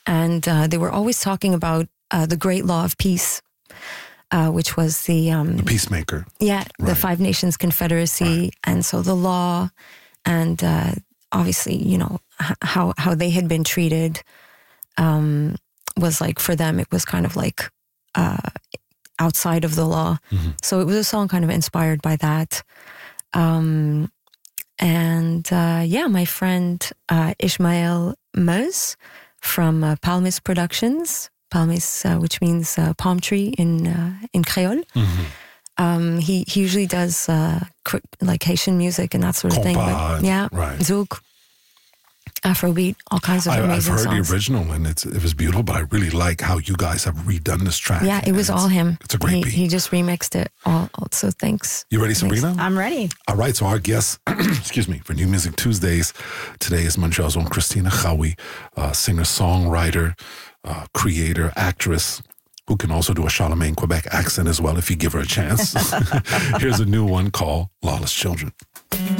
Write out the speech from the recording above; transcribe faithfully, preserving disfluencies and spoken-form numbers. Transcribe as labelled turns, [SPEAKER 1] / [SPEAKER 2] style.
[SPEAKER 1] and uh, they were always talking about uh, the Great Law of Peace, uh, which was the... Um,
[SPEAKER 2] the peacemaker.
[SPEAKER 1] Yeah,
[SPEAKER 2] right.
[SPEAKER 1] the Five Nations Confederacy. Right. And so the law and uh, obviously, you know, h- how, how they had been treated um, was like, for them, it was kind of like uh, outside of the law. Mm-hmm. So it was a song kind of inspired by that. Um, and uh, yeah, my friend uh, Ishmael Muz from uh, Palmis Productions, Palmis, uh, which means uh, palm tree in uh, in Creole. Mm-hmm. Um, he, he usually does uh, cr- like Haitian music and that sort of
[SPEAKER 2] Compa,
[SPEAKER 1] thing. But, yeah,
[SPEAKER 2] right.
[SPEAKER 1] Zouk, Afrobeat, all kinds of
[SPEAKER 2] I,
[SPEAKER 1] amazing songs.
[SPEAKER 2] I've heard songs. The original and it's, it was beautiful, but I really like how you guys have redone this track.
[SPEAKER 1] Yeah, it was all him.
[SPEAKER 2] It's a great
[SPEAKER 1] he,
[SPEAKER 2] beat.
[SPEAKER 1] He just remixed it all. So thanks.
[SPEAKER 2] You ready, Sabrina?
[SPEAKER 1] Thanks.
[SPEAKER 3] I'm ready.
[SPEAKER 2] All right, so our guest, excuse me, for New Music Tuesdays today is Montreal's own Christina Chaoui, uh, singer, songwriter, uh, creator, actress, who can also do a Charlemagne Quebec accent as well if you give her a chance. Here's a new one called Lawless Children.